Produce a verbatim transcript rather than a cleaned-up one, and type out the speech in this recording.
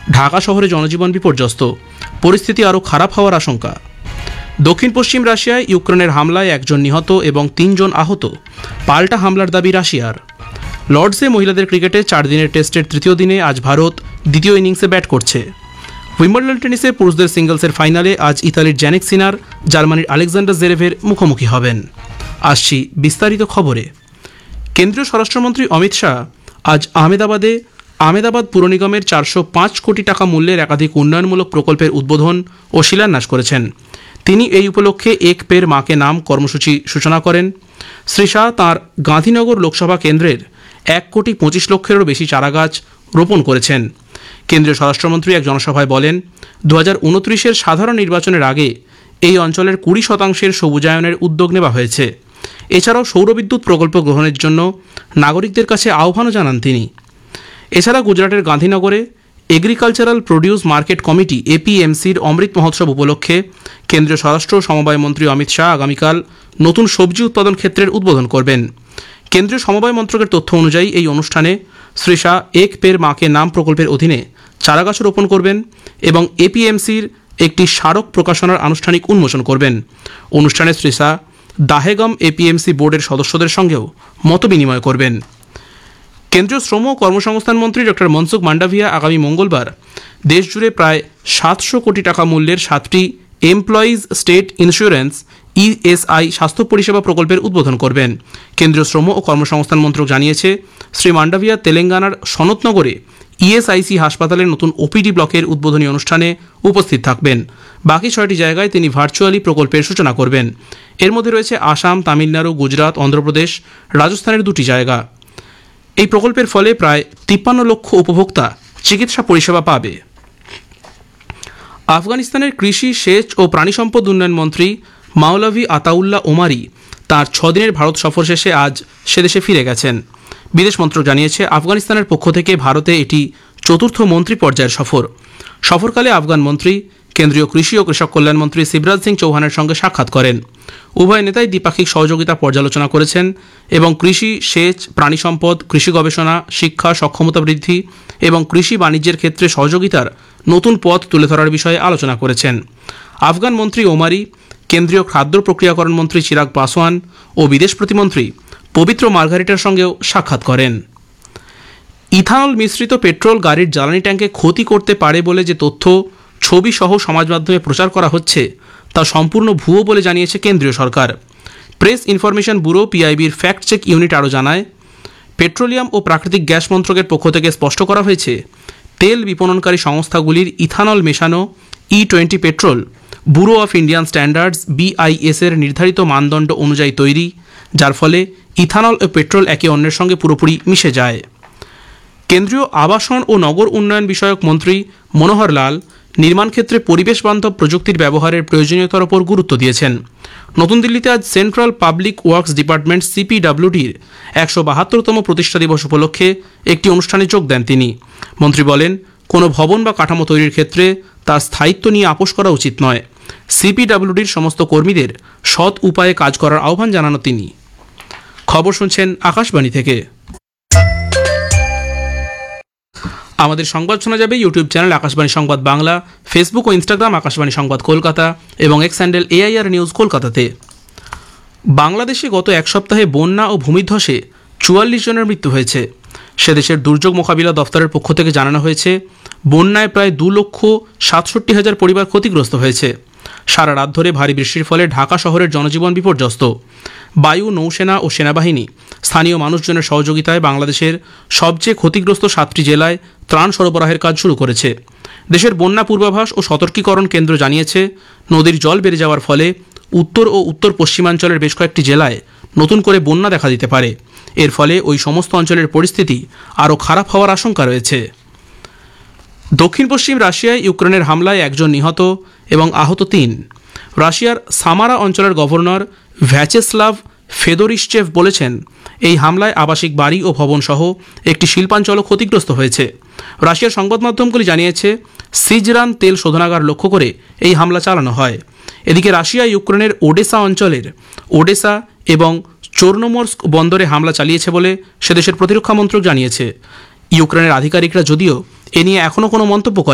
ঢাকা শহরে জনজীবন বিপর্যস্ত, পরিস্থিতি আরও খারাপ হওয়ার আশঙ্কা। দক্ষিণ পশ্চিম রাশিয়ায় ইউক্রেনের হামলায় একজন নিহত এবং তিনজন আহত, পাল্টা হামলার দাবি রাশিয়ার। লর্ডসে মহিলাদের ক্রিকেটে চার দিনের টেস্টের তৃতীয় দিনে আজ ভারত দ্বিতীয় ইনিংসে ব্যাট করছে। উইম্বলডন টেনিসে পুরুষদের সিঙ্গলসের ফাইনালে আজ ইতালির জ্যানিক সিনার জার্মানির আলেকজান্ডার জেরেভের মুখোমুখি হবেন। আসছি বিস্তারিত খবরে। কেন্দ্রীয় স্বরাষ্ট্রমন্ত্রী অমিত শাহ আজ আহমেদাবাদে আহমেদাবাদ পুর নিগমের চারশো পাঁচ কোটি টাকা মূল্যের একাধিক উন্নয়নমূলক প্রকল্পের উদ্বোধন ও শিলান্যাস করেছেন। তিনি এই উপলক্ষে এক পের মাকে নাম কর্মসূচি সূচনা করেন। শ্রী শাহ তাঁর গাঁধীনগর লোকসভা কেন্দ্রের এক কোটি পঁচিশ লক্ষেরও বেশি চারাগাছ রোপণ করেছেন। কেন্দ্রীয় স্বরাষ্ট্রমন্ত্রী এক জনসভায় বলেন, দু হাজার উনত্রিশের সাধারণ নির্বাচনের আগে এই অঞ্চলের কুড়ি শতাংশের সবুজায়নের উদ্যোগ নেওয়া হয়েছে। এছাড়াও সৌরবিদ্যুৎ প্রকল্প গ্রহণের জন্য নাগরিকদের কাছে আহ্বানও জানান তিনি। এছাড়া গুজরাটের গান্ধীনগরে agricultural produce market committee এপিএমসির Amrit Mahotsav উপলক্ষে কেন্দ্রীয় স্বরাষ্ট্র ও সমবায় মন্ত্রী অমিত শাহ আগামীকাল নতুন সবজি উৎপাদন ক্ষেত্রের উদ্বোধন করবেন। কেন্দ্রীয় সমবায় মন্ত্রকের তথ্য অনুযায়ী এই অনুষ্ঠানে শ্রী শাহ এক পের মাকে নাম প্রকল্পের অধীনে চারাগাছ রোপণ করবেন এবং এপিএমসির একটি স্মারক প্রকাশনার আনুষ্ঠানিক উন্মোচন করবেন। অনুষ্ঠানে শ্রী শাহ দাহেগম এপিএমসি বোর্ডের সদস্যদের সঙ্গেও মতবিনিময় করবেন। কেন্দ্রীয় শ্রম ও কর্মসংস্থান মন্ত্রী ডক্টর মনসুখ মান্ডাভিয়া আগামী মঙ্গলবার দেশজুড়ে প্রায় সাতশো কোটি টাকা মূল্যের সাতটি এমপ্লয়িজ স্টেট ইন্স্যুরেন্স ইএসআই স্বাস্থ্য পরিষেবা প্রকল্পের উদ্বোধন করবেন। কেন্দ্রীয় শ্রম ও কর্মসংস্থান মন্ত্রক জানিয়েছে, শ্রী মান্ডাভিয়া তেলেঙ্গানার সনতনগরে ইএসআইসি হাসপাতালের নতুন ওপিডি ব্লকের উদ্বোধনী অনুষ্ঠানে উপস্থিত থাকবেন। বাকি ছয়টি জায়গায় তিনি ভার্চুয়ালি প্রকল্পের সূচনা করবেন। এর মধ্যে রয়েছে আসাম, তামিলনাড়ু, গুজরাট, অন্ধ্রপ্রদেশ, রাজস্থানের দুটি জায়গা। এই প্রকল্পের ফলে প্রায় তিপ্পান্ন লক্ষ উপভোক্তা চিকিৎসা পরিষেবা পাবে। আফগানিস্তানের কৃষি, সেচ ও প্রাণী সম্পদ উন্নয়ন মন্ত্রী মাওলাভি আতাউল্লাহ ওমারি তাঁর ছদিনের ভারত সফর শেষে আজ সেদেশে ফিরে গেছেন। বিদেশ মন্ত্রক জানিয়েছে, আফগানিস্তানের পক্ষ থেকে ভারতে এটি চতুর্থ মন্ত্রী পর্যায়ের সফর। সফরকালে আফগান মন্ত্রী কেন্দ্রীয় কৃষি ও কৃষক কল্যাণ মন্ত্রী শিবরাজ সিং চৌহানের সঙ্গে সাক্ষাৎ করেন। উভয় নেতাই দ্বিপাক্ষিক সহযোগিতা পর্যালোচনা করেছেন এবং কৃষি, সেচ, প্রাণী সম্পদ, কৃষি গবেষণা, শিক্ষা, সক্ষমতা বৃদ্ধি এবং কৃষি বাণিজ্যের ক্ষেত্রে সহযোগিতার নতুন পথ তুলে ধরার বিষয়ে আলোচনা করেছেন। আফগান মন্ত্রী ওমারি কেন্দ্রীয় খাদ্য প্রক্রিয়াকরণ মন্ত্রী চিরাগ পাসওয়ান ও বিদেশ প্রতিমন্ত্রী পবিত্র মার্গারিটার সঙ্গেও সাক্ষাৎ করেন। ইথানল মিশ্রিত পেট্রোল গাড়ির জ্বালানি ট্যাঙ্কে ক্ষতি করতে পারে বলে যে তথ্য ছবি সহ সমাজ মাধ্যমে প্রচার করা হচ্ছে তা সম্পূর্ণ ভুয়ো বলে জানিয়েছে কেন্দ্রীয় সরকার। Press information bureau পিআইবির fact check unit আরও জানায়, পেট্রোলিয়াম ও প্রাকৃতিক গ্যাস মন্ত্রকের পক্ষ থেকে স্পষ্ট করা হয়েছে, তেল বিপণনকারী সংস্থাগুলির ইথানল মেশানো E twenty petrol bureau of Indian standards BIS এর নির্ধারিত মানদণ্ড অনুযায়ী তৈরি, যার ফলে ইথানল ও পেট্রোল একে অন্যের সঙ্গে পুরোপুরি মিশে যায়। কেন্দ্রীয় আবাসন ও নগর উন্নয়ন বিষয়ক মন্ত্রী মনোহর লাল নির্মাণ ক্ষেত্রে পরিবেশ বান্ধব প্রযুক্তির ব্যবহারের প্রয়োজনীয়তার উপর গুরুত্ব দিয়েছেন। নতুন দিল্লিতে আজ সেন্ট্রাল পাবলিক ওয়ার্কস ডিপার্টমেন্ট সিপিডব্লিউডির একশো বাহাত্তরতম প্রতিষ্ঠা দিবস উপলক্ষে একটি অনুষ্ঠানে যোগ দেন তিনি। মন্ত্রী বলেন, কোনো ভবন বা কাঠামো তৈরির ক্ষেত্রে তার স্থায়িত্ব নিয়ে আপোষ করা উচিত নয়। সিপিডব্লিউডির সমস্ত কর্মীদের সৎ উপায়ে কাজ করার আহ্বান জানানো তিনি। খবর শুনছেন আকাশবাণী থেকে। আমাদের সংবাদ শোনা যাবে ইউটিউব চ্যানেল আকাশবাণী সংবাদ বাংলা, ফেসবুক ও ইনস্টাগ্রাম আকাশবাণী সংবাদ কলকাতা এবং এক্স হ্যান্ডেল এআইআর নিউজ কলকাতাতে। বাংলাদেশে গত এক সপ্তাহে বন্যা ও ভূমিধসে চুয়াল্লিশ জনের মৃত্যু হয়েছে। সে দেশের দুর্যোগ মোকাবিলা দফতরের পক্ষ থেকে জানানো হয়েছে, বন্যায় প্রায় দু লক্ষ সাতষট্টি হাজার পরিবার ক্ষতিগ্রস্ত হয়েছে। সারা রাত ধরে ভারী বৃষ্টির ফলে ঢাকা শহরের জনজীবন বিপর্যস্ত। বায়ু, নৌসেনা ও সেনাবাহিনী স্থানীয় মানুষজনের সহযোগিতায় বাংলাদেশের সবচেয়ে ক্ষতিগ্রস্ত সাতটি জেলায় ত্রাণ সরবরাহের কাজ শুরু করেছে। দেশের বন্যা পূর্বাভাস ও সতর্কীকরণ কেন্দ্র জানিয়েছে, নদীর জল বেড়ে যাওয়ার ফলে উত্তর ও উত্তর পশ্চিমাঞ্চলের বেশ কয়েকটি জেলায় নতুন করে বন্যা দেখা দিতে পারে। এর ফলে ওই সমস্ত অঞ্চলের পরিস্থিতি আরও খারাপ হওয়ার আশঙ্কা রয়েছে। দক্ষিণ পশ্চিম রাশিয়ায় ইউক্রেনের হামলায় একজন নিহত এবং আহত তিন। রাশিয়ার সামারা অঞ্চলের গভর্নর ভ্যাচেস্লাভ ফেদোরিশ্চেভ বলেছেন, এই হামলায় আবাসিক বাড়ি ও ভবনসহ একটি শিল্পাঞ্চলও ক্ষতিগ্রস্ত হয়েছে। রাশিয়ার সংবাদ মাধ্যমগুলি জানিয়েছে, সিজরান তেল শোধনাগার লক্ষ্য করে এই হামলা চালানো হয়। এদিকে রাশিয়া ইউক্রেনের ওডেসা অঞ্চলের ওডেসা এবং চোর্নোমর্স্ক বন্দরে হামলা চালিয়েছে বলে সে দেশের প্রতিরক্ষা মন্ত্রক জানিয়েছে। ইউক্রেনের আধিকারিকরা যদিও এ নিয়ে এখনও কোনো মন্তব্য